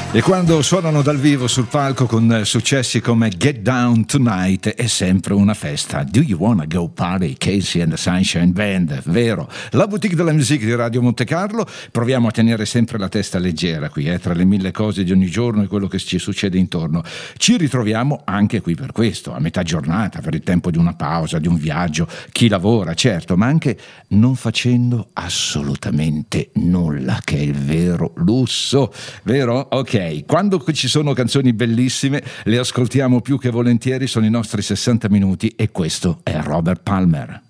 E quando suonano dal vivo sul palco con successi come Get Down Tonight è sempre una festa. Do you wanna go party? Casey and the Sunshine Band, vero? La boutique della musica di Radio Monte Carlo. Proviamo a tenere sempre la testa leggera qui, tra le mille cose di ogni giorno e quello che ci succede intorno. Ci ritroviamo anche qui per questo, a metà giornata, per il tempo di una pausa, di un viaggio, chi lavora, certo, ma anche non facendo assolutamente nulla, che è il vero lusso, vero? Ok. Quando ci sono canzoni bellissime le ascoltiamo più che volentieri, sono i nostri 60 minuti e questo è Robert Palmer.